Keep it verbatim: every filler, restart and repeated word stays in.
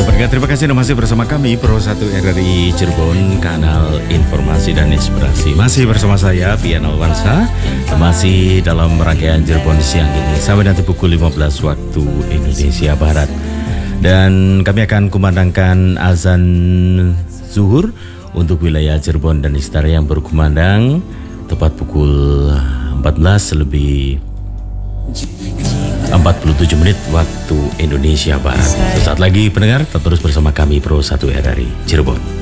Pendengar, terima kasih Anda masih bersama kami Pro satu R R I Cirebon, kanal informasi dan inspirasi. Masih bersama saya Pian Alwansa, masih dalam rangkaian Cirebon siang ini sampai nanti pukul lima belas waktu Indonesia Barat. Dan kami akan kumandangkan azan zuhur untuk wilayah Cirebon dan sekitar yang berkumandang tepat pukul empat belas lebih empat puluh tujuh menit waktu Indonesia Barat. Sesaat lagi pendengar, tetap terus bersama kami Pro satu R R I Cirebon.